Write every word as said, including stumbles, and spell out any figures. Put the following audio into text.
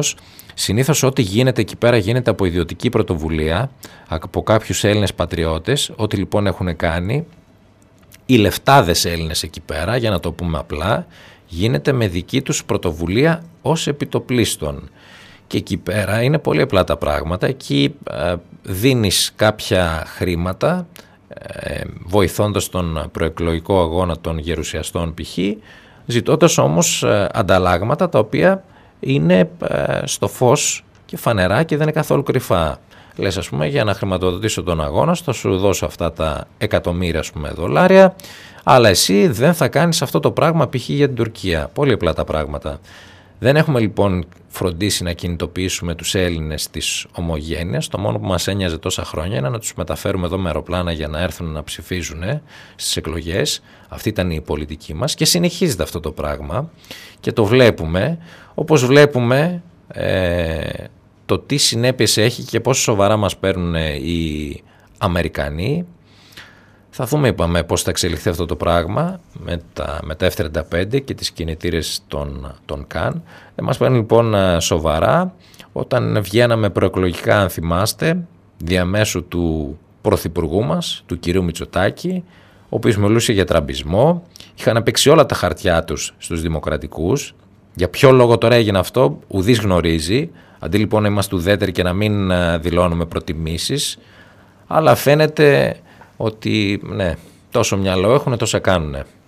Ολυμπιακός. Συνήθως ό,τι γίνεται εκεί πέρα γίνεται από ιδιωτική πρωτοβουλία, από κάποιους Έλληνες πατριώτες. Ό,τι λοιπόν έχουν κάνει οι λεφτάδες Έλληνες εκεί πέρα, για να το πούμε απλά, γίνεται με δική τους πρωτοβουλία ως επιτοπλίστων. Και εκεί πέρα είναι πολύ απλά τα πράγματα. Εκεί ε, δίνεις κάποια χρήματα, ε, βοηθώντας τον προεκλογικό αγώνα των γερουσιαστών π.χ., ζητώντας όμως ε, ανταλλάγματα τα οποία είναι ε, στο φως και φανερά και δεν είναι καθόλου κρυφά. Λες, ας πούμε, για να χρηματοδοτήσω τον αγώνα θα σου δώσω αυτά τα εκατομμύρια, ας πούμε, δολάρια, αλλά εσύ δεν θα κάνεις αυτό το πράγμα π.χ. για την Τουρκία. Πολύ απλά τα πράγματα. Δεν έχουμε λοιπόν φροντίσει να κινητοποιήσουμε τους Έλληνες της ομογένειας. Το μόνο που μας ένοιαζε τόσα χρόνια είναι να τους μεταφέρουμε εδώ με αεροπλάνα για να έρθουν να ψηφίζουν στις εκλογές. Αυτή ήταν η πολιτική μας και συνεχίζεται αυτό το πράγμα και το βλέπουμε, όπως βλέπουμε ε, το τι συνέπειες έχει και πόσο σοβαρά μας παίρνουν οι Αμερικανοί. Θα δούμε, είπαμε, πώς θα εξελιχθεί αυτό το πράγμα με τα, με τα εφ τριάντα πέντε και τις κινητήρες των, των ΚΑΝ. Δεν μας παίρνει λοιπόν σοβαρά όταν βγαίναμε προεκλογικά, αν θυμάστε, διαμέσου του πρωθυπουργού μας, του κυρίου Μητσοτάκη, ο οποίος μιλούσε για τραμπισμό. Είχαν παίξει όλα τα χαρτιά τους στους δημοκρατικούς. Για ποιο λόγο τώρα έγινε αυτό, ουδής γνωρίζει. Αντί λοιπόν να είμαστε ουδέτεροι και να μην δηλώνουμε προτιμήσεις, αλλά φαίνεται ότι ναι, τόσο μυαλό έχουν, τόσα κάνουνε.